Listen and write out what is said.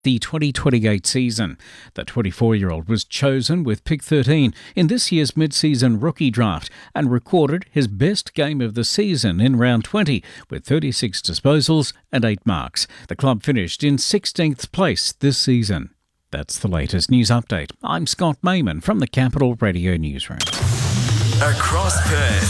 the 2028 season. The 24-year-old was chosen with pick 13 in this year's mid-season rookie draft and recorded his best game of the season in round 20 with 36 disposals and 8 marks. The club finished in 16th place this season. That's the latest news update. I'm Scott Mayman from the Capital Radio Newsroom. Across Perth,